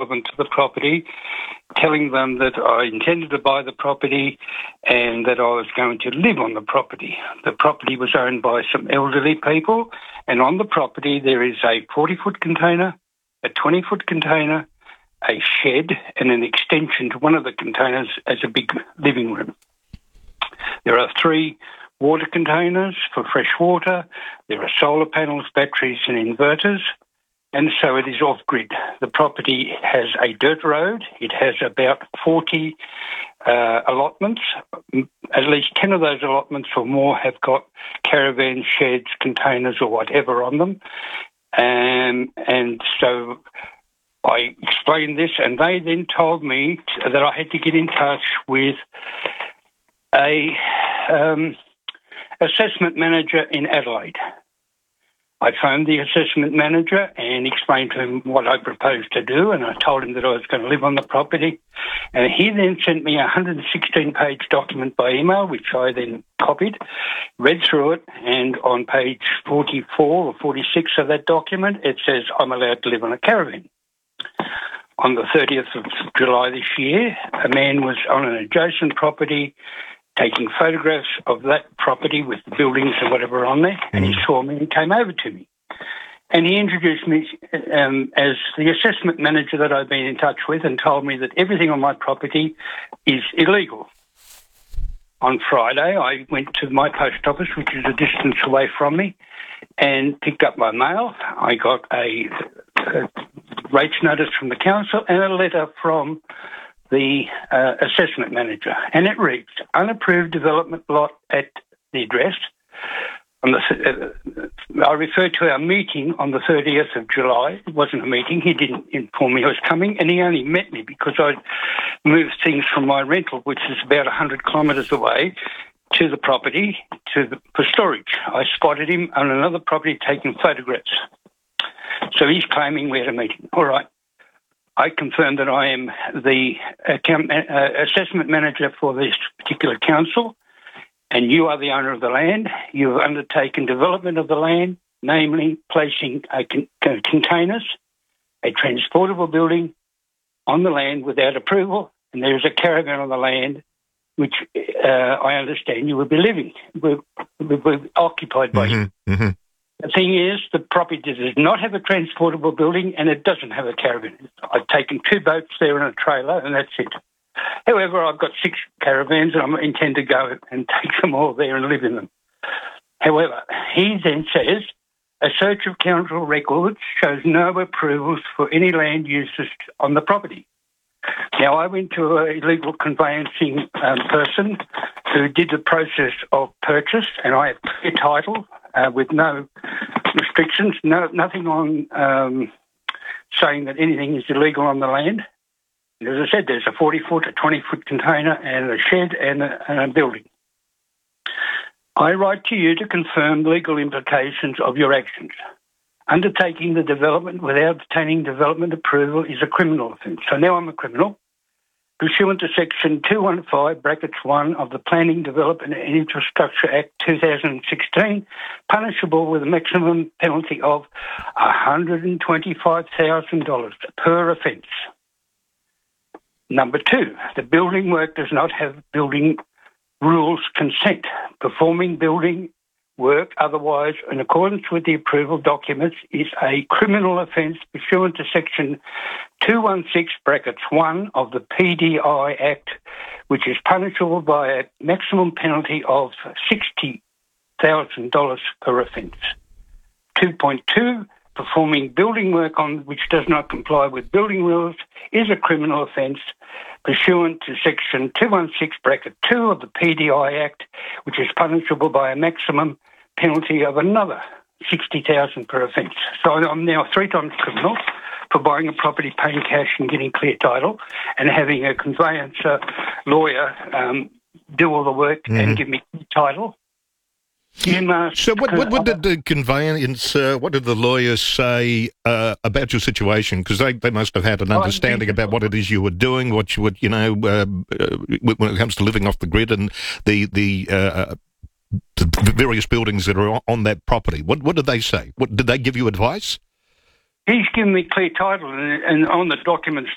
relevant to the property, telling them that I intended to buy the property and that I was going to live on the property. The property was owned by some elderly people, and on the property there is a 40-foot container, a 20-foot container, a shed, and an extension to one of the containers as a big living room. There are 3 water containers for fresh water. There are solar panels, batteries and inverters, and so it is off-grid. The property has a dirt road. It has about 40 allotments. At least 10 of those allotments or more have got caravan sheds, containers or whatever on them. And so I explained this, and they then told me that I had to get in touch with a assessment manager in Adelaide. I phoned the assessment manager and explained to him what I proposed to do, and I told him that I was going to live on the property. And he then sent me a 116-page document by email, which I then copied, read through it, and on page 44 or 46 of that document, it says I'm allowed to live on a caravan. On the 30th of July this year, a man was on an adjacent property taking photographs of that property with the buildings and whatever on there, and he saw me and came over to me. And he introduced me as the assessment manager that I've been in touch with, and told me that everything on my property is illegal. On Friday, I went to my post office, which is a distance away from me, and picked up my mail. I got a rates notice from the council and a letter from the assessment manager, and it reads, unapproved development lot at the address. I referred to our meeting on the 30th of July. It wasn't a meeting. He didn't inform me I was coming, and he only met me because I'd moved things from my rental, which is about 100 kilometres away, to the property for storage. I spotted him on another property taking photographs. So he's claiming we had a meeting. All right. I confirmed that I am the assessment manager for this particular council, and you are the owner of the land. You have undertaken development of the land, namely placing containers, a transportable building on the land without approval, and there is a caravan on the land, which I understand you will be living, will be occupied by you. Mm-hmm. The thing is, the property does not have a transportable building, and it doesn't have a caravan. I've taken 2 boats there and a trailer, and that's it. However, I've got 6 caravans, and I intend to go and take them all there and live in them. However, he then says, a search of council records shows no approvals for any land uses on the property. Now, I went to a legal conveyancing person who did the process of purchase, and I have clear title with no restrictions, nothing on saying that anything is illegal on the land. And as I said, there's a 40-foot, a 20-foot container and a shed and a building. I write to you to confirm legal implications of your actions. Undertaking the development without obtaining development approval is a criminal offence. So now I'm a criminal. Pursuant to Section 215(1) of the Planning, Development and Infrastructure Act 2016, punishable with a maximum penalty of $125,000 per offence. Number 2, the building work does not have building rules consent. Performing building work otherwise in accordance with the approval documents is a criminal offence pursuant to Section 216(1) of the PDI Act, which is punishable by a maximum penalty of $60,000 per offence. 2.2, performing building work on which does not comply with building rules is a criminal offence pursuant to Section 216(2) of the PDI Act, which is punishable by a maximum penalty of another $60,000 per offence. So I'm now 3 times criminal for buying a property, paying cash and getting clear title, and having a conveyancer lawyer do all the work and give me title. So what did the conveyance, what did the lawyers say about your situation? Because they must have had an understanding about what it is you were doing, what you would, when it comes to living off the grid and the various buildings that are on that property. What did they say? Did they give you advice? He's given me clear title, and on the documents